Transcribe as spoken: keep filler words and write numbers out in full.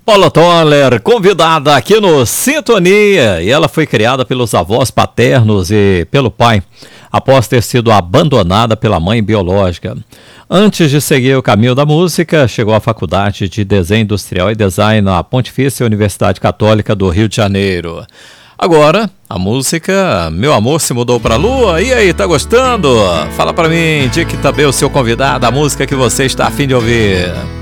Paula Toller, convidada aqui no Sintonia, e ela foi criada pelos avós paternos e pelo pai, após ter sido abandonada pela mãe biológica. Antes de seguir o caminho da música, chegou à Faculdade de Desenho Industrial e Design na Pontifícia Universidade Católica do Rio de Janeiro. Agora, a música Meu Amor Se Mudou Pra Lua. E aí, tá gostando? Fala pra mim, indique também o seu convidado, a música que você está a fim de ouvir.